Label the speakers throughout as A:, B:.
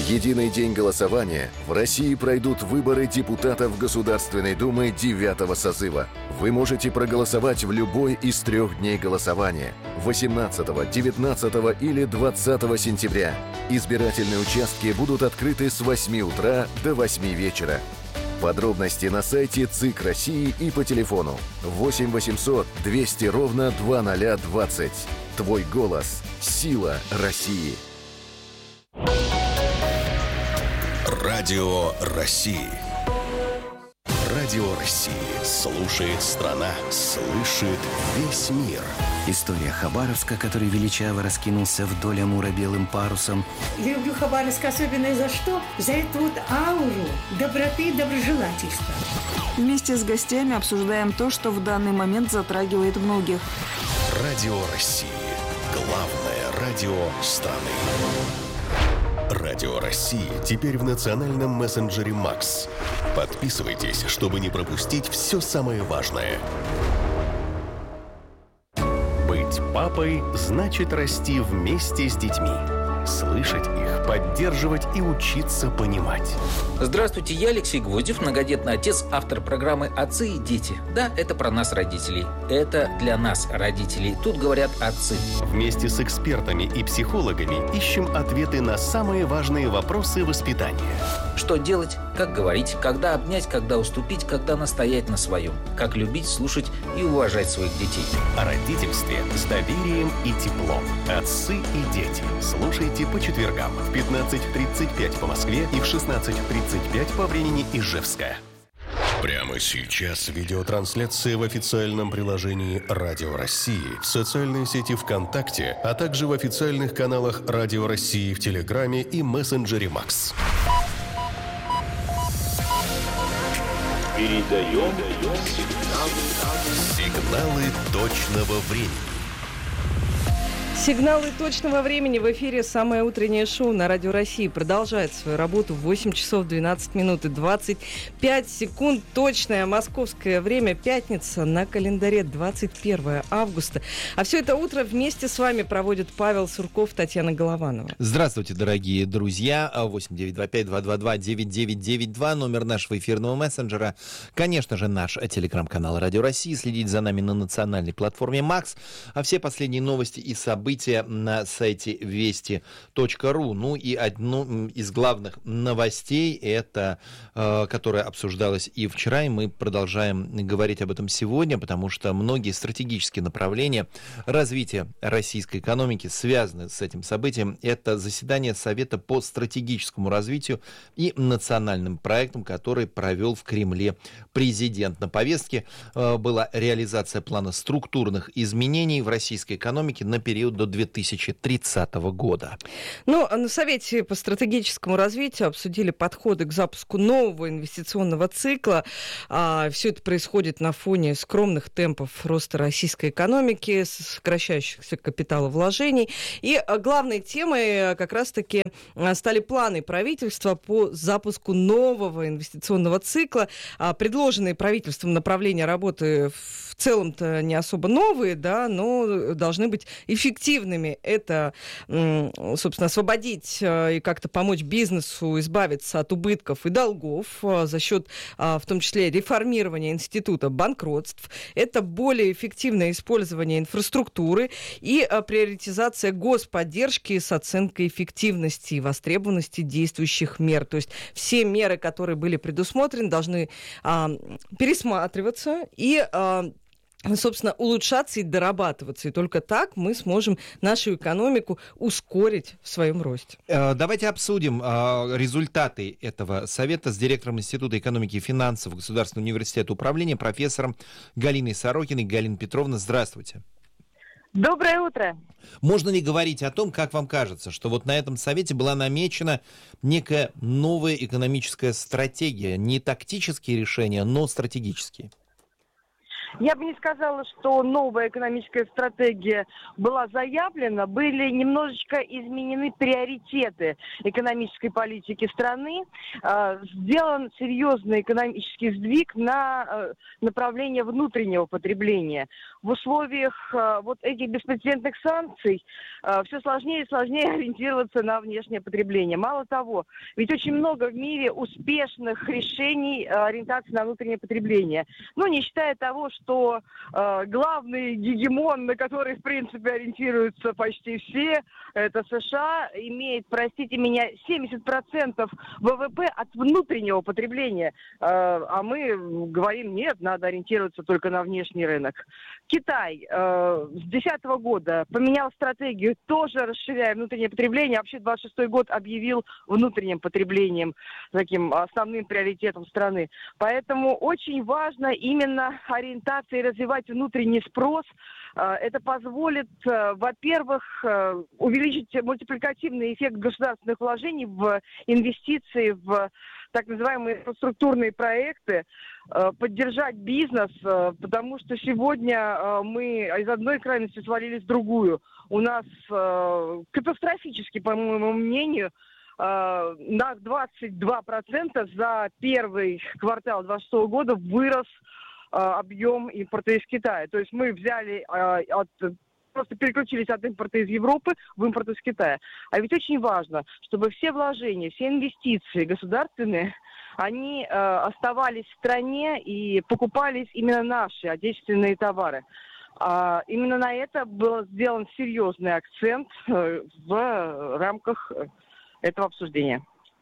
A: единый день голосования в России пройдут выборы депутатов Государственной Думы 9-го созыва. Вы можете проголосовать в любой из 3 дней голосования – 18, 19 или 20 сентября. Избирательные участки будут открыты с 8 утра до 8 вечера. Подробности на сайте ЦИК России и по телефону 8 800 200 ровно 2020. Твой голос – сила России.
B: Радио России. Радио России. Слушает страна. Слышит весь мир.
C: История Хабаровска, который величаво раскинулся вдоль Амура белым парусом.
D: Люблю Хабаровск особенно за что? За эту вот ауру доброты и доброжелательства.
E: Вместе с гостями обсуждаем то, что в данный момент затрагивает многих.
B: Радио России. Главное радио страны. Радио России теперь в национальном мессенджере Макс. Подписывайтесь, чтобы не пропустить все самое важное. Быть папой значит расти вместе с детьми. Слышать их, поддерживать и учиться понимать.
F: Здравствуйте, я Алексей Гвоздев, многодетный отец, автор программы «Отцы и дети». Да, это про нас, родителей. Это для нас, родителей. Тут говорят отцы.
B: Вместе с экспертами и психологами ищем ответы на самые важные вопросы воспитания.
F: Что делать, как говорить, когда обнять, когда уступить, когда настоять на своем. Как любить, слушать и уважать своих детей.
B: О родительстве с доверием и теплом. Отцы и дети. Слушайте по четвергам в 15:35 по Москве и в 16:35 по времени Ижевска. Прямо сейчас видеотрансляция в официальном приложении Радио России, в социальной сети ВКонтакте, а также в официальных каналах Радио России в Телеграме и мессенджере Макс.
G: Передаем
B: сигналы точного времени.
E: Сигналы точного времени в эфире. Самое утреннее шоу на Радио России продолжает свою работу в 8 часов 12 минут и 25 секунд. Точное московское время. Пятница, на календаре 21 августа. А все это утро вместе с вами проводят Павел Сурков, Татьяна Голованова.
H: Здравствуйте, дорогие друзья. 8-925-222-9992, номер нашего эфирного мессенджера. Конечно же, наш телеграм-канал Радио России. Следите за нами на национальной платформе Макс. А все последние новости и события на сайте вести.ру. Ну и одну из главных новостей, это, которая обсуждалась и вчера, и мы продолжаем говорить об этом сегодня, потому что многие стратегические направления развития российской экономики связаны с этим событием. Это заседание Совета по стратегическому развитию и национальным проектам, который провел в Кремле президент. На повестке была реализация плана структурных изменений в российской экономике на период до 2030 года.
E: Ну, на Совете по стратегическому развитию обсудили подходы к запуску нового инвестиционного цикла. Все это происходит на фоне скромных темпов роста российской экономики, сокращающихся капиталовложений. И главной темой как раз-таки стали планы правительства по запуску нового инвестиционного цикла. Предложенные правительством направления работы в целом-то не особо новые, да, но должны быть эффективными. Это, собственно, освободить и как-то помочь бизнесу избавиться от убытков и долгов за счет, в том числе, реформирования института банкротств. Это более эффективное использование инфраструктуры и приоритизация господдержки с оценкой эффективности и востребованности действующих мер. То есть все меры, которые были предусмотрены, должны пересматриваться и собственно, улучшаться и дорабатываться. И только так мы сможем нашу экономику ускорить в своем росте.
H: Давайте обсудим результаты этого совета с директором Института экономики и финансов Государственного университета управления, профессором Галиной Сорокиной. Галина Петровна, здравствуйте.
I: Доброе утро.
H: Можно ли говорить о том, как вам кажется, что вот на этом совете была намечена некая новая экономическая стратегия, не тактические решения, но стратегические?
I: Я бы не сказала, что новая экономическая стратегия была заявлена. Были немножечко изменены приоритеты экономической политики страны. Сделан серьезный экономический сдвиг на направление внутреннего потребления. В условиях вот этих беспрецедентных санкций все сложнее и сложнее ориентироваться на внешнее потребление. Мало того, ведь очень много в мире успешных решений ориентации на внутреннее потребление. Ну, не считая того, что главный гегемон, на который, в принципе, ориентируются почти все, это США, имеет, простите меня, 70% ВВП от внутреннего потребления. А мы говорим, нет, надо ориентироваться только на внешний рынок. Китай с 2010 года поменял стратегию, тоже расширяя внутреннее потребление. Вообще 26 год объявил внутренним потреблением таким основным приоритетом страны. Поэтому очень важно именно ориентация и развивать внутренний спрос. Это позволит, во-первых, увеличить мультипликативный эффект государственных вложений в инвестиции, в так называемые инфраструктурные проекты, поддержать бизнес, потому что сегодня мы из одной крайности свалились в другую. У нас катастрофически, по моему мнению, на 22% за первый квартал 2026 года вырос объем импорта из Китая. То есть мы взяли просто переключились от импорта из Европы в импорт из Китая. А ведь очень важно, чтобы все вложения, все инвестиции государственные, они оставались в стране и покупались именно наши отечественные товары. Именно на это был сделан серьезный акцент в рамках этого обсуждения.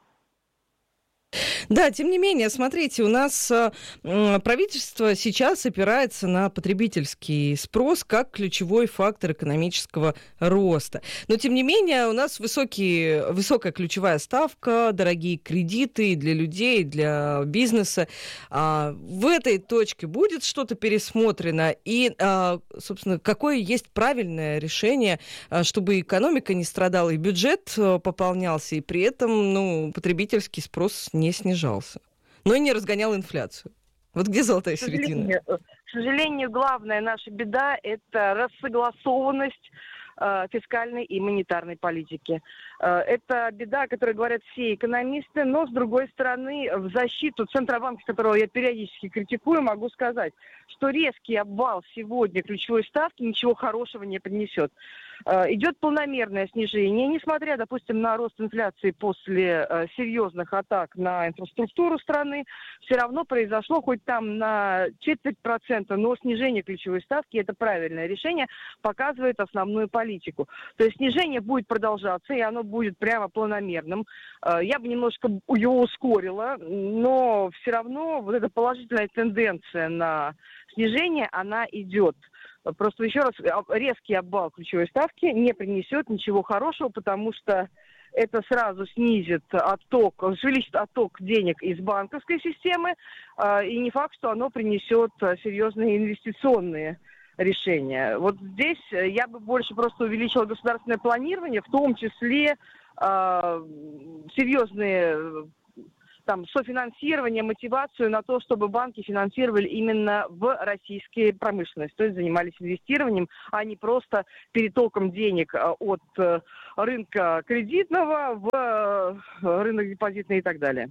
E: Да, тем не менее, смотрите, у нас правительство сейчас опирается на потребительский спрос как ключевой фактор экономического роста. Но, тем не менее, у нас высокая ключевая ставка, дорогие кредиты для людей, для бизнеса. В этой точке будет что-то пересмотрено? И, собственно, какое есть правильное решение, чтобы экономика не страдала, и бюджет пополнялся, и при этом потребительский спрос не снижался, но и не разгонял инфляцию. Вот где золотая середина?
I: К сожалению, главная наша беда – это рассогласованность фискальной и монетарной политики. Это беда, о которой говорят все экономисты, но, с другой стороны, в защиту Центробанка, которого я периодически критикую, могу сказать, что резкий обвал сегодня ключевой ставки ничего хорошего не принесет. Идет планомерное снижение, несмотря, допустим, на рост инфляции после серьезных атак на инфраструктуру страны, все равно произошло хоть там на 0,25%, но снижение ключевой ставки, это правильное решение, показывает основную политику. То есть снижение будет продолжаться, и оно будет прямо планомерным. Я бы немножко его ускорила, но все равно вот эта положительная тенденция на снижение, она идет. Просто еще раз, резкий обвал ключевой ставки не принесет ничего хорошего, потому что это сразу снизит увеличит отток денег из банковской системы, и не факт, что оно принесет серьезные инвестиционные решения. Вот здесь я бы больше просто увеличила государственное планирование, в том числе серьезные софинансирование, мотивацию на то, чтобы банки финансировали именно в российские промышленность, то есть занимались инвестированием, а не просто перетоком денег от рынка кредитного в рынок депозитный и так далее.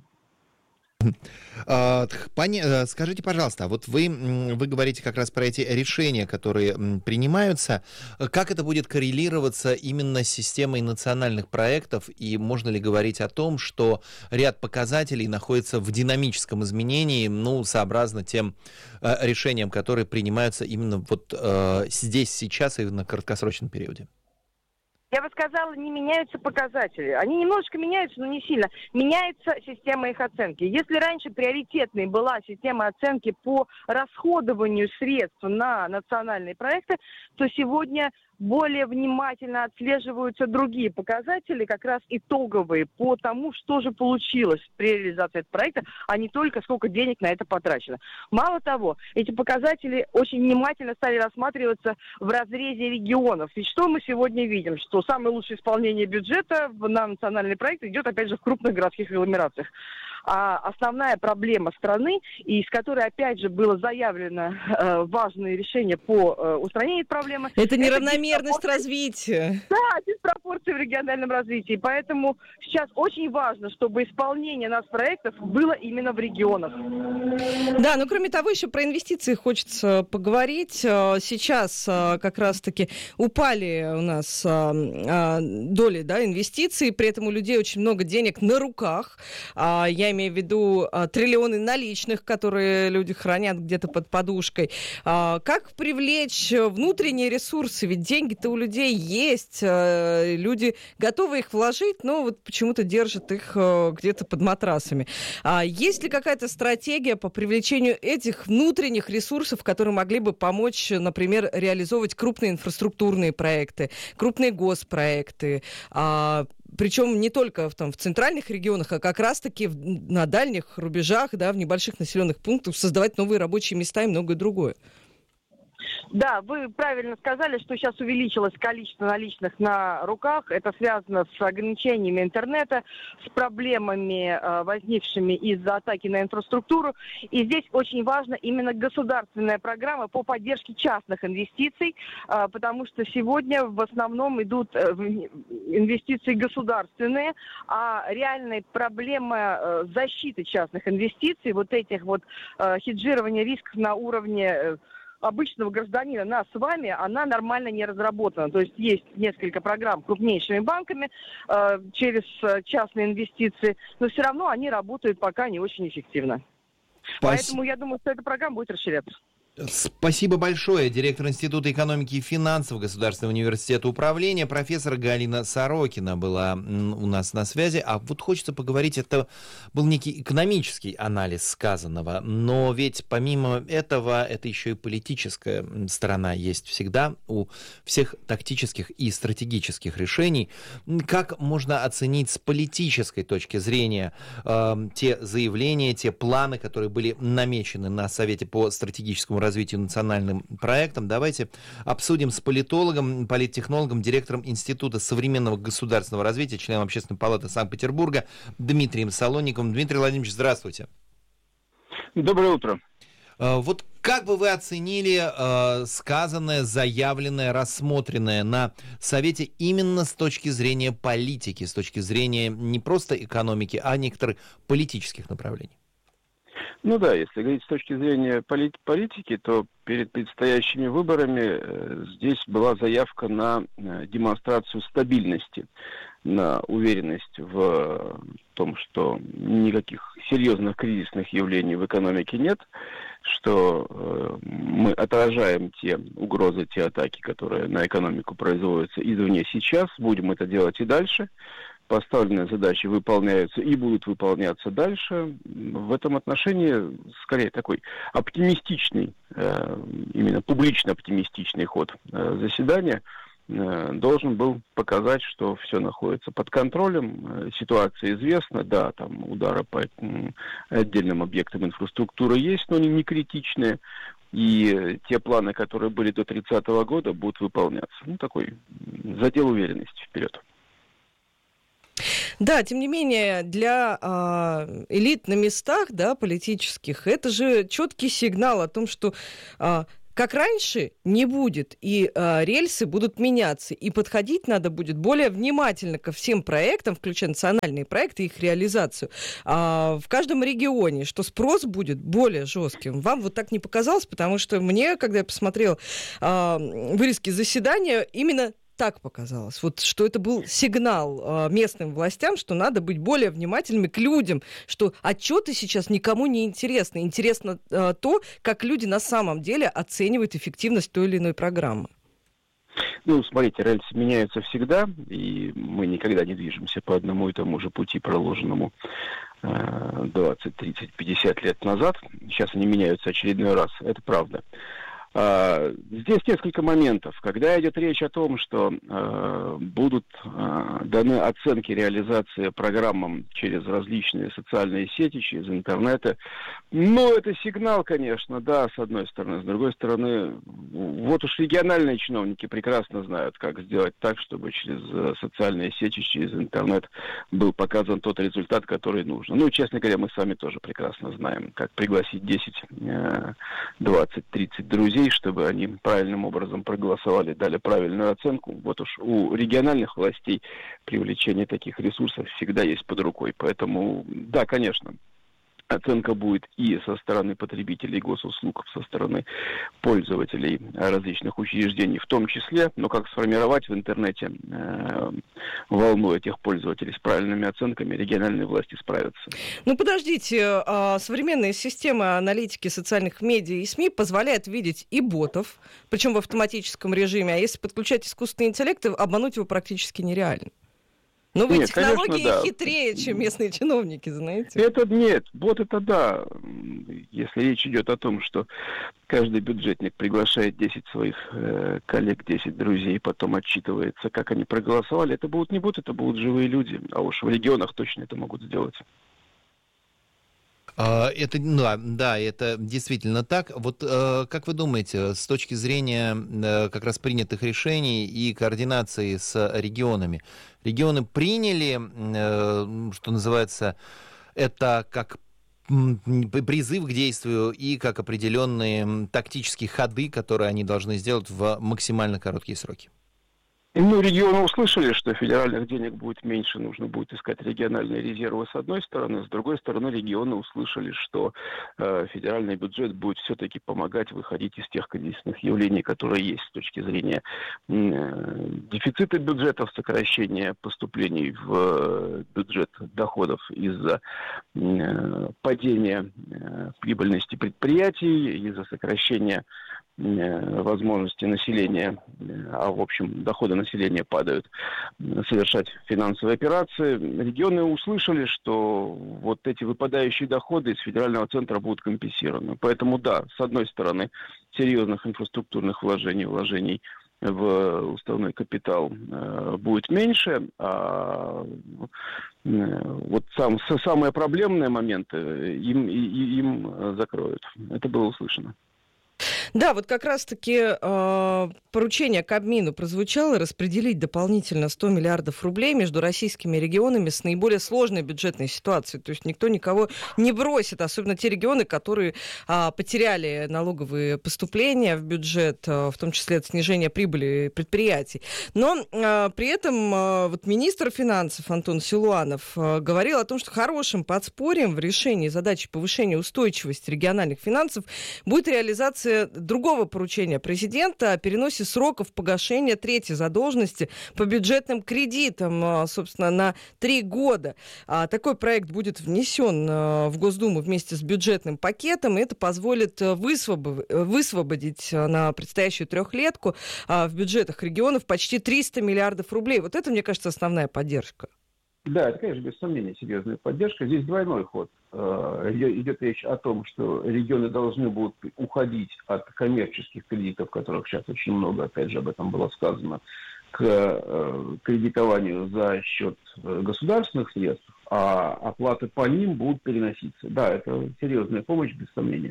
H: Скажите, пожалуйста, вот вы говорите как раз про эти решения, которые принимаются. Как это будет коррелироваться именно с системой национальных проектов? И можно ли говорить о том, что ряд показателей находится в динамическом изменении, сообразно тем решениям, которые принимаются именно вот здесь, сейчас и на краткосрочном периоде?
I: Я бы сказала, не меняются показатели. Они немножечко меняются, но не сильно. Меняется система их оценки. Если раньше приоритетной была система оценки по расходованию средств на национальные проекты, то сегодня более внимательно отслеживаются другие показатели, как раз итоговые, по тому, что же получилось при реализации этого проекта, а не только сколько денег на это потрачено. Мало того, эти показатели очень внимательно стали рассматриваться в разрезе регионов. Ведь что мы сегодня видим? Что самое лучшее исполнение бюджета на национальный проект идет, опять же, в крупных городских агломерациях. А основная проблема страны, и с которой, опять же, было заявлено важные решения по устранению проблемы...
E: Это неравномерность развития.
I: Да, диспропорции в региональном развитии. Поэтому сейчас очень важно, чтобы исполнение нас проектов было именно в регионах.
E: Да, но кроме того, еще про инвестиции хочется поговорить. Сейчас как раз-таки упали у нас доли, да, инвестиций, при этом у людей очень много денег на руках. Я имею в виду триллионы наличных, которые люди хранят где-то под подушкой. Как привлечь внутренние ресурсы? Ведь деньги-то у людей есть, люди готовы их вложить, но вот почему-то держат их где-то под матрасами. Есть ли какая-то стратегия по привлечению этих внутренних ресурсов, которые могли бы помочь, например, реализовывать крупные инфраструктурные проекты, крупные госпроекты, причем не только в центральных регионах, а как раз-таки на дальних рубежах, да, в небольших населенных пунктах, создавать новые рабочие места и многое другое?
I: Да, вы правильно сказали, что сейчас увеличилось количество наличных на руках. Это связано с ограничениями интернета, с проблемами, возникшими из-за атаки на инфраструктуру. И здесь очень важна именно государственная программа по поддержке частных инвестиций, потому что сегодня в основном идут инвестиции государственные, а реальная проблема защиты частных инвестиций, вот этих вот хеджирования рисков на уровне обычного гражданина, нас с вами, она нормально не разработана. То есть есть несколько программ крупнейшими банками через частные инвестиции, но все равно они работают пока не очень эффективно. Поэтому я думаю, что эта программа будет расширяться.
H: Спасибо большое. Директор Института экономики и финансов Государственного университета управления, профессор Галина Сорокина была у нас на связи. А вот хочется поговорить, это был некий экономический анализ сказанного, но ведь помимо этого, это еще и политическая сторона есть всегда у всех тактических и стратегических решений. Как можно оценить с политической точки зрения те заявления, те планы, которые были намечены на Совете по стратегическому развитию национальным проектом? Давайте обсудим с политологом, политтехнологом, директором Института современного государственного развития, членом Общественной палаты Санкт-Петербурга Дмитрием Солонниковым. Дмитрий Владимирович, здравствуйте.
G: Доброе утро.
H: Вот как бы вы оценили сказанное, заявленное, рассмотренное на Совете именно с точки зрения политики, с точки зрения не просто экономики, а некоторых политических направлений?
G: Ну да, если говорить с точки зрения политики, то перед предстоящими выборами здесь была заявка на демонстрацию стабильности, на уверенность в том, что никаких серьезных кризисных явлений в экономике нет, что мы отражаем те угрозы, те атаки, которые на экономику производятся извне сейчас, будем это делать и дальше. Поставленные задачи выполняются и будут выполняться дальше. В этом отношении, скорее, такой оптимистичный, именно публично оптимистичный ход заседания должен был показать, что все находится под контролем, ситуация известна, да, там удары по отдельным объектам инфраструктуры есть, но они не критичные, и те планы, которые были до 30-го года, будут выполняться. Ну, такой задел уверенности вперед.
E: Да, тем не менее, для элит на местах, да, политических, это же четкий сигнал о том, что как раньше не будет, и рельсы будут меняться, и подходить надо будет более внимательно ко всем проектам, включая национальные проекты и их реализацию, в каждом регионе, что спрос будет более жестким. Вам вот так не показалось? Потому что мне, когда я посмотрела вырезки заседания, именно так показалось, вот, что это был сигнал местным властям, что надо быть более внимательными к людям, что отчеты сейчас никому не интересны. Интересно то, как люди на самом деле оценивают эффективность той или иной программы.
G: Ну, смотрите, рельсы меняются всегда, и мы никогда не движемся по одному и тому же пути, проложенному 20, 30, 50 лет назад. Сейчас они меняются очередной раз, это правда. Здесь несколько моментов. Когда идет речь о том, что будут даны оценки реализации программам через различные социальные сети, через интернеты, это сигнал, конечно, да, с одной стороны. С другой стороны, вот уж региональные чиновники прекрасно знают, как сделать так, чтобы через социальные сети, через интернет был показан тот результат, который нужен. Честно говоря, мы сами тоже прекрасно знаем, как пригласить 10, 20, 30 друзей, чтобы они правильным образом проголосовали, дали правильную оценку. Вот уж у региональных властей привлечение таких ресурсов всегда есть под рукой. Поэтому, да, конечно, оценка будет и со стороны потребителей госуслуг, со стороны пользователей различных учреждений в том числе, но как сформировать в интернете волну этих пользователей с правильными оценками, региональные власти справятся.
E: Подождите, современные системы аналитики социальных медиа и СМИ позволяют видеть и ботов, причем в автоматическом режиме, а если подключать искусственный интеллект, обмануть его практически нереально. Новые технологии, конечно, да, хитрее, чем местные чиновники, знаете.
G: Бот это да. Если речь идет о том, что каждый бюджетник приглашает 10 своих коллег, 10 друзей, потом отчитывается, как они проголосовали, это будут не боты, это будут живые люди. А уж в регионах точно это могут сделать.
H: Это, да, это действительно так. Вот как вы думаете, с точки зрения как раз принятых решений и координации с регионами, регионы приняли, что называется, это как призыв к действию и как определенные тактические ходы, которые они должны сделать в максимально короткие сроки?
G: Регионы услышали, что федеральных денег будет меньше, нужно будет искать региональные резервы с одной стороны, с другой стороны регионы услышали, что федеральный бюджет будет все-таки помогать выходить из тех кризисных явлений, которые есть с точки зрения дефицита бюджетов, сокращения поступлений в бюджет доходов из-за падения прибыльности предприятий, из-за сокращения возможности населения, а в общем доходы населения падают, совершать финансовые операции. Регионы услышали, что вот эти выпадающие доходы из федерального центра будут компенсированы. Поэтому да, с одной стороны, серьезных инфраструктурных вложений в уставной капитал будет меньше, а вот самые проблемные моменты им закроют. Это было услышано.
E: Да, вот как раз-таки поручение Кабмину прозвучало распределить дополнительно 100 миллиардов рублей между российскими регионами с наиболее сложной бюджетной ситуацией. То есть никто никого не бросит, особенно те регионы, которые потеряли налоговые поступления в бюджет, в том числе от снижения прибыли предприятий. Но при этом вот министр финансов Антон Силуанов говорил о том, что хорошим подспорьем в решении задачи повышения устойчивости региональных финансов будет реализация другого поручения президента о переносе сроков погашения третьей задолженности по бюджетным кредитам, собственно, на 3 года. Такой проект будет внесен в Госдуму вместе с бюджетным пакетом, и это позволит высвободить на предстоящую трехлетку в бюджетах регионов почти 300 миллиардов рублей. Вот это, мне кажется, основная поддержка.
G: Да, это, конечно, без сомнения серьезная поддержка. Здесь двойной ход. Идет речь о том, что регионы должны будут уходить от коммерческих кредитов, которых сейчас очень много, опять же, об этом было сказано, к кредитованию за счет государственных средств, а оплаты по ним будут переноситься. Да, это серьезная помощь, без сомнения.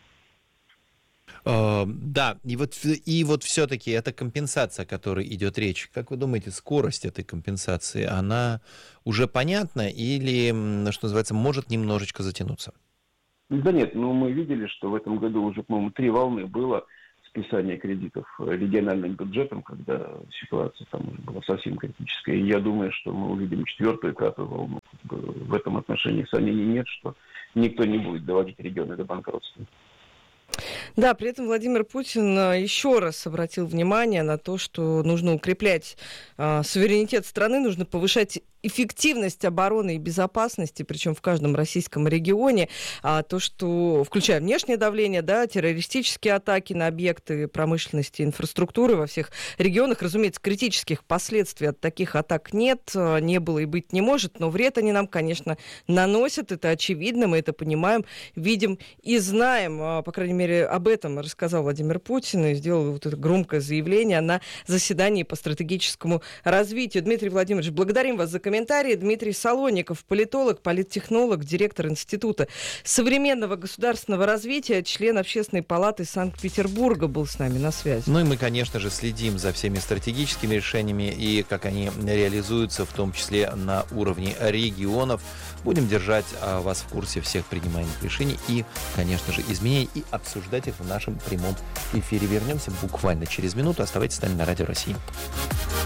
H: Да, и вот все-таки эта компенсация, о которой идет речь, как вы думаете, скорость этой компенсации, она уже понятна или, что называется, может немножечко затянуться?
G: Да нет, мы видели, что в этом году уже, по-моему, 3 волны было списания кредитов региональным бюджетом, когда ситуация там уже была совсем критическая. И я думаю, что мы увидим 4-ю и 5-ю волну. В этом отношении сомнений нет, что никто не будет доводить регионы до банкротства.
E: Да, при этом Владимир Путин еще раз обратил внимание на то, что нужно укреплять суверенитет страны, нужно повышать эффективность обороны и безопасности, причем в каждом российском регионе, то, что, включая внешнее давление, да, террористические атаки на объекты промышленности, инфраструктуры во всех регионах, разумеется, критических последствий от таких атак нет, не было и быть не может, но вред они нам, конечно, наносят, это очевидно, мы это понимаем, видим и знаем, по крайней мере, об этом рассказал Владимир Путин и сделал вот это громкое заявление на заседании по стратегическому развитию. Дмитрий Владимирович, благодарим вас за комментарии. Дмитрий Солонников, политолог, политтехнолог, директор Института современного государственного развития, член Общественной палаты Санкт-Петербурга, был с нами на связи.
H: Ну и мы, конечно же, следим за всеми стратегическими решениями и как они реализуются, в том числе на уровне регионов. Будем держать вас в курсе всех принимаемых решений и, конечно же, изменений и обсуждать их в нашем прямом эфире. Вернемся буквально через минуту. Оставайтесь с нами на Радио России.